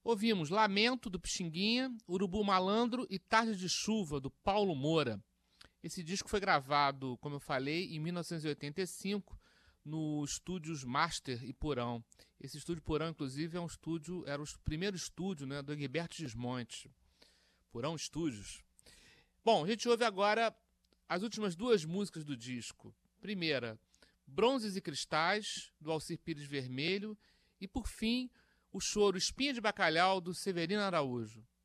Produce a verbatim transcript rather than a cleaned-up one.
Ouvimos Lamento, do Pixinguinha, Urubu Malandro e Tarde de Chuva, do Paulo Moura. Esse disco foi gravado, como eu falei, em mil novecentos e oitenta e cinco, no Estúdios Master e Porão. Esse Estúdio Porão, inclusive, é um estúdio, era o primeiro estúdio, né, do Egberto Gismonti. Porão Estúdios. Bom, a gente ouve agora as últimas duas músicas do disco. Primeira, Bronzes e Cristais, do Alcir Pires Vermelho. E, por fim, o choro Espinha de Bacalhau, do Severino Araújo.